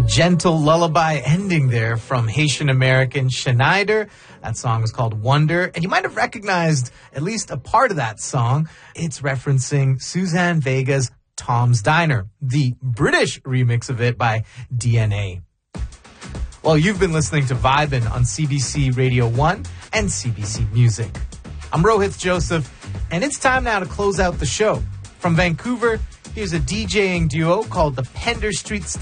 gentle lullaby ending there from Haitian-American Schneider. That song is called Wonder, and you might have recognized at least a part of that song. It's referencing Suzanne Vega's Tom's Diner, the British remix of it by DNA. Well, you've been listening to Vibin' on CBC Radio 1 and CBC Music. I'm Rohith Joseph, and it's time now to close out the show. From Vancouver, here's a DJing duo called the Pender Street